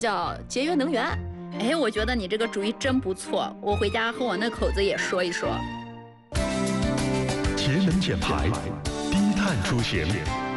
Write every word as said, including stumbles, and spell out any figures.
叫节约能源。哎，我觉得你这个主意真不错，我回家和我那口子也说一说。 节能减排，低碳出行。